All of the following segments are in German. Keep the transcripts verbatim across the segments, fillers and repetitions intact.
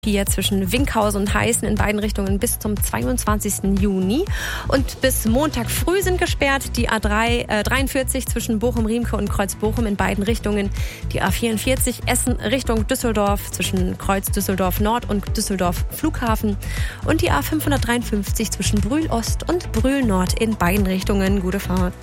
Hier zwischen Winkhausen und Heißen in beiden Richtungen bis zum zweiundzwanzigsten Juni. Und bis Montag früh sind gesperrt die A drei, äh, dreiundvierzig zwischen Bochum-Riemke und Kreuz-Bochum in beiden Richtungen. Die A vierundvierzig Essen Richtung Düsseldorf zwischen Kreuz Düsseldorf Nord und Düsseldorf Flughafen. Und die A fünfhundertdreiundfünfzig zwischen Brühl Ost und Brühl Nord in beiden Richtungen. Gute Fahrt.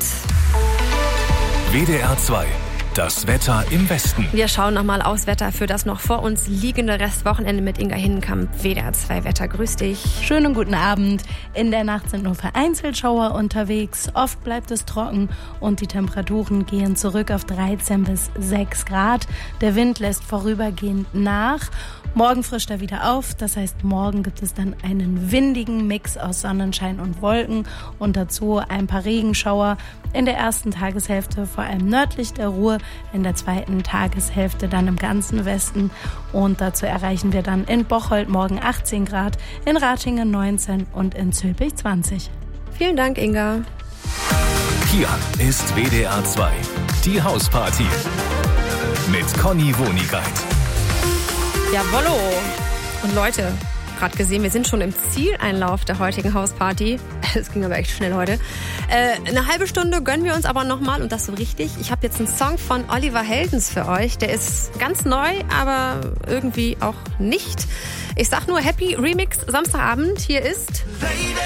W D R zwei. Das Wetter im Westen. Wir schauen nochmal aufs Wetter für das noch vor uns liegende Restwochenende mit Inga Hinnenkamp. W D R zwei Wetter, grüß dich. Schönen guten Abend. In der Nacht sind nur vereinzelt Schauer unterwegs. Oft bleibt es trocken und die Temperaturen gehen zurück auf dreizehn bis sechs Grad. Der Wind lässt vorübergehend nach. Morgen frischt er wieder auf. Das heißt, morgen gibt es dann einen windigen Mix aus Sonnenschein und Wolken und dazu ein paar Regenschauer. In der ersten Tageshälfte vor allem nördlich der Ruhr, in der zweiten Tageshälfte dann im ganzen Westen. Und dazu erreichen wir dann in Bocholt morgen achtzehn Grad, in Ratingen neunzehn und in Zülpich zwanzig. Vielen Dank, Inga. Hier ist W D R zwei, die Hausparty mit Conny Wonigkeit. Jawollo. Und Leute, gerade gesehen, wir sind schon im Zieleinlauf der heutigen Hausparty. Es ging aber echt schnell heute. Äh, eine halbe Stunde gönnen wir uns aber nochmal und das so richtig. Ich habe jetzt einen Song von Oliver Heldens für euch. Der ist ganz neu, aber irgendwie auch nicht. Ich sag nur Happy Remix Samstagabend. Hier ist... Lady,